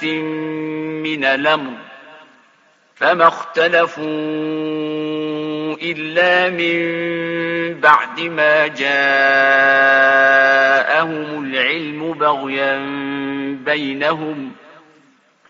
من الأمر فما اختلفوا إلا من بعد ما جاءهم العلم بغيا بينهم